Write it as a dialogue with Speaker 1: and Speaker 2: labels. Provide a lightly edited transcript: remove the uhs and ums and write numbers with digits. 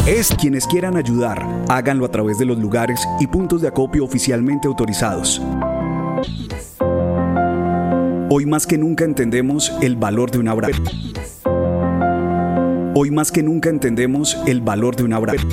Speaker 1: Quienes quieran ayudar, háganlo a través de los lugares y puntos de acopio oficialmente autorizados. Hoy más que nunca entendemos el valor de un abrazo. Hoy más que nunca entendemos el valor de un abrazo.